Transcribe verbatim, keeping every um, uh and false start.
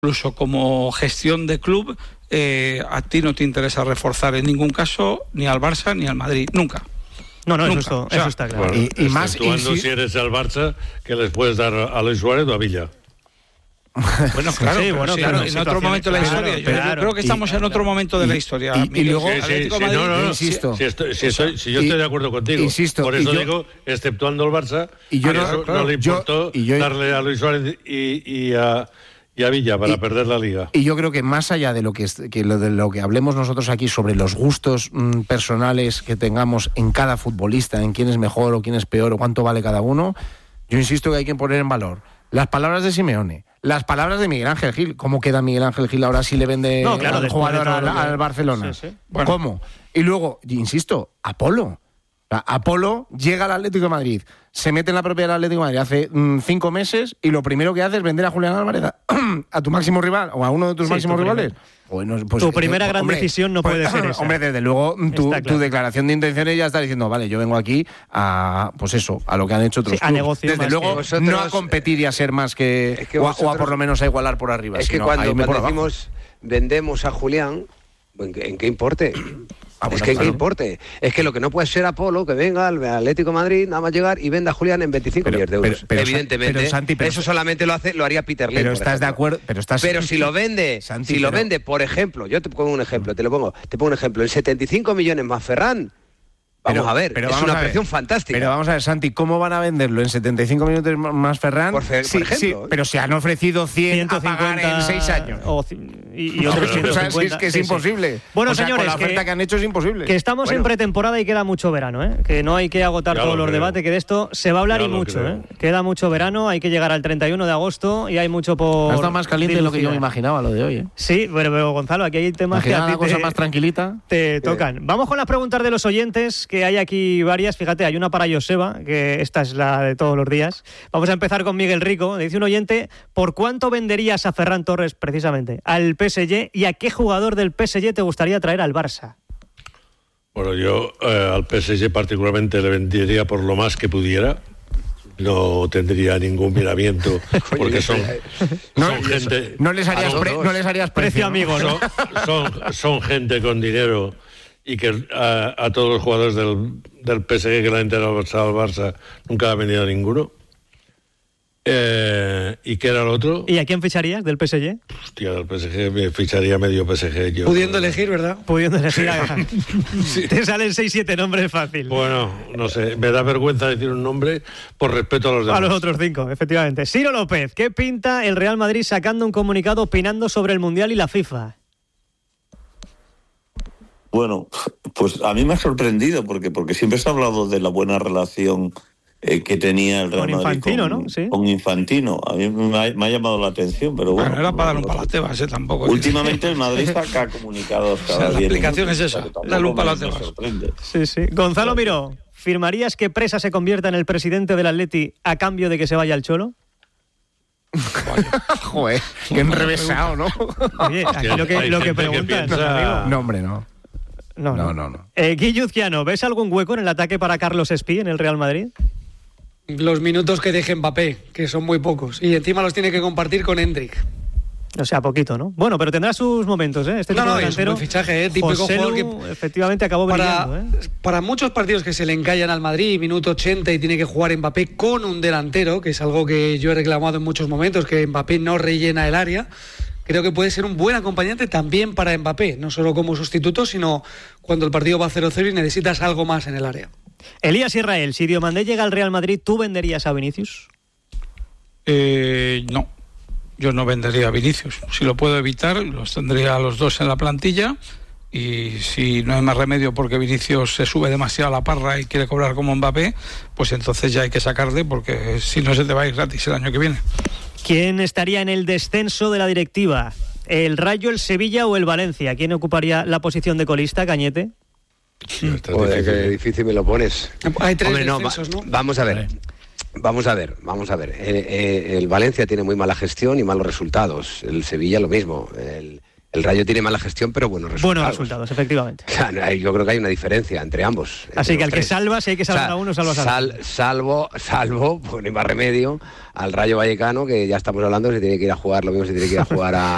incluso como gestión de club, eh, a ti no te interesa reforzar en ningún caso ni al Barça ni al Madrid, nunca. No, no, nunca. eso, O sea, eso está claro. Bueno, y, y más y si... si eres al Barça, que les puedes dar a Luis Suárez o a Villa. Bueno, claro, sí, pero bueno, sí, claro, en otro momento de la claro, historia. Yo, claro. yo creo que estamos Y, en otro momento de y, la historia. y, y luego, sí, sí, sí, Madrid, no, no, no, insisto. Si, estoy, si, estoy, si yo y, estoy de acuerdo contigo. Insisto, por eso yo, digo, exceptuando el Barça, y yo no, no, claro, no le importó yo, yo, darle a Luis Suárez y, y, a, y a Villa para y, perder la Liga. Y yo creo que más allá de lo que, que lo de lo que hablemos nosotros aquí sobre los gustos mmm, personales que tengamos en cada futbolista, en quién es mejor o quién es peor o cuánto vale cada uno, yo insisto que hay que poner en valor las palabras de Simeone, las palabras de Miguel Ángel Gil. ¿Cómo queda Miguel Ángel Gil ahora si le vende no, claro, al jugador al, al Barcelona? Sí, sí. Bueno. ¿Cómo? Y luego, insisto, Apolo. Apolo llega al Atlético de Madrid, se mete en la propiedad del Atlético de Madrid hace mmm, cinco meses y lo primero que hace es vender a Julián Álvarez a, a tu máximo rival o a uno de tus sí, máximos rivales. Bueno, pues, tu primera eh, gran hombre, decisión no puede pues, ser esa. Hombre, desde luego tu, claro. tu declaración de intenciones ya está diciendo, vale, yo vengo aquí a, pues eso, a lo que han hecho otros sí, a negocio. Desde luego vosotros, no a competir y a ser más que, es que o, a, vosotros, o a por lo menos a igualar por arriba. Es que sino cuando, cuando decimos vendemos a Julián, ¿en qué, en qué importe? Ah, bueno, es que en claro. qué importe. Es que lo que no puede ser Apolo, que venga al Atlético de Madrid, nada más llegar y venda a Julián en veinticinco pero, millones de euros. Pero, pero, Evidentemente, pero, Santi, pero, eso solamente lo hace, lo haría Peter Lim. Pero estás ejemplo. de acuerdo, pero estás. Pero si lo vende, Santi, si lo pero... vende, por ejemplo, yo te pongo un ejemplo, te lo pongo, te pongo un ejemplo, en setenta y cinco millones más Ferran. Vamos pero, a ver, pero es vamos una a ver, operación fantástica. Pero vamos a ver, Santi, ¿cómo van a venderlo en setenta y cinco minutos más Ferran? Por, fe, sí, por ejemplo. Sí, pero se han ofrecido cien ciento cincuenta a pagar en seis años. O, y, y otros no, ciento cincuenta. O sea, es que es sí, imposible. Sí. Bueno, o sea, señores, con la oferta que, que han hecho es imposible. Que estamos bueno. en pretemporada y queda mucho verano, ¿eh? Que no hay que agotar ya todos los creo. debates, que de esto se va a hablar ya y mucho, creo. ¿eh? Queda mucho verano, hay que llegar al treinta y uno de agosto y hay mucho por... Ha estado más caliente de lo que yo me imaginaba lo de hoy, ¿eh? Sí, pero, pero Gonzalo, aquí hay temas que a ti una cosa te, más tranquilita. te tocan. Sí. Vamos con las preguntas de los oyentes, que hay aquí varias. Fíjate, hay una para Joseba, que esta es la de todos los días. Vamos a empezar con Miguel Rico. Dice un oyente, ¿por cuánto venderías a Ferran Torres, precisamente, al P S G? ¿Y a qué jugador del P S G te gustaría traer al Barça? Bueno, yo eh, al P S G particularmente le vendería por lo más que pudiera. No tendría ningún miramiento porque son, no, son gente... No les harías, pre, no les harías precio, precio amigo, ¿no? Son, son, son gente con dinero y que a, a todos los jugadores del, del P S G que le han interesado al Barça nunca ha venido ninguno. Eh, ¿Y qué era el otro? ¿Y a quién ficharías del P S G? Hostia, del P S G me ficharía medio P S G yo. Pudiendo elegir, ¿verdad? Pudiendo elegir. A... sí. Te salen seis siete nombres fácil. Bueno, no sé, me da vergüenza decir un nombre por respeto a los demás. A los otros cinco, efectivamente. Ciro López, ¿qué pinta el Real Madrid sacando un comunicado opinando sobre el Mundial y la FIFA? Bueno, pues a mí me ha sorprendido porque, porque siempre se ha hablado de la buena relación eh, que tenía el Real con Madrid Infantino, con, ¿no? Sí. con Infantino. A mí me ha, me ha llamado la atención, pero bueno. Bueno, era para dar un bueno, palo a Tebas, ¿eh? Tampoco. Últimamente el Madrid saca comunicados cada o sea, la diez explicación minutos, es esa, o sea, darle un palo a me, me Tebas. sorprende. Sí, sí. Gonzalo Miró, ¿firmarías que Presa se convierta en el presidente del Atleti a cambio de que se vaya al Cholo? Joder, qué enrevesado, ¿no? Oye, aquí lo que, lo que preguntan, que piensa... No, hombre, no. No, no, no. no. Eh, Guillo Uzquiano, ¿ves algún hueco en el ataque para Carlos Espí en el Real Madrid? Los minutos que deje Mbappé, que son muy pocos. Y encima los tiene que compartir con Hendrik. O sea, poquito, ¿no? Bueno, pero tendrá sus momentos, ¿eh? Este no, tipo no, de es un buen fichaje, ¿eh? Típico Joselu, jugador que efectivamente acabó para, brillando, ¿eh? Para muchos partidos que se le encallan al Madrid, minuto ochenta y tiene que jugar Mbappé con un delantero, que es algo que yo he reclamado en muchos momentos, que Mbappé no rellena el área. Creo que puede ser un buen acompañante también para Mbappé, no solo como sustituto, sino cuando el partido va cero cero y necesitas algo más en el área. Elías Israel, si Diomandé llega al Real Madrid, ¿tú venderías a Vinicius? Eh, no, yo no vendería a Vinicius. Si lo puedo evitar, los tendría a los dos en la plantilla. Y si no hay más remedio porque Vinicius se sube demasiado a la parra y quiere cobrar como Mbappé, pues entonces ya hay que sacarle, porque si no se te va a ir gratis el año que viene. ¿Quién estaría en el descenso de la directiva? ¿El Rayo, el Sevilla o el Valencia? ¿Quién ocuparía la posición de colista, Cañete? Sí, Joder, difícil, qué difícil me lo pones. Hay tres Hombre, no, descensos, va, ¿no? Vamos a ver. Vamos a ver, vamos a ver. Eh, eh, el Valencia tiene muy mala gestión y malos resultados. El Sevilla lo mismo. El, el Rayo tiene mala gestión, pero buenos resultados. Buenos resultados, efectivamente. O sea, yo creo que hay una diferencia entre ambos. Entre Así que al tres. que salva, si hay que salvar o sea, a uno, salvas a sal, Salvo, salvo, pues ni más remedio, al Rayo Vallecano, que ya estamos hablando, se tiene que ir a jugar, lo mismo se tiene que ir a jugar a